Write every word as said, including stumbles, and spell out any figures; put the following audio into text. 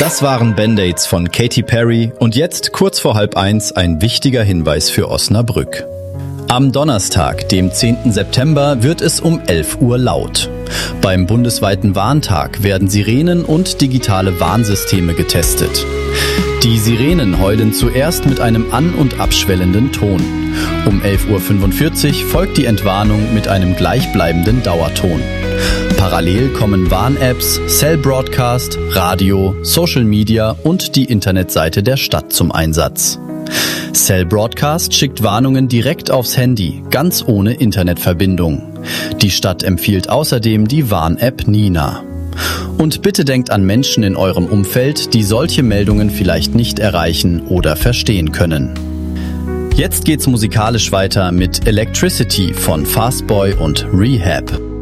Das waren Band-Aids von Katy Perry und jetzt kurz vor halb eins ein wichtiger Hinweis für Osnabrück. Am Donnerstag, dem zehnten September, wird es um elf Uhr laut. Beim bundesweiten Warntag werden Sirenen und digitale Warnsysteme getestet. Die Sirenen heulen zuerst mit einem an- und abschwellenden Ton. Um elf Uhr fünfundvierzig folgt die Entwarnung mit einem gleichbleibenden Dauerton. Parallel kommen Warn-Apps, Cell Broadcast, Radio, Social Media und die Internetseite der Stadt zum Einsatz. Cell Broadcast schickt Warnungen direkt aufs Handy, ganz ohne Internetverbindung. Die Stadt empfiehlt außerdem die Warn-App Nina. Und bitte denkt an Menschen in eurem Umfeld, die solche Meldungen vielleicht nicht erreichen oder verstehen können. Jetzt geht's musikalisch weiter mit Electricity von Fastboy und Rehab.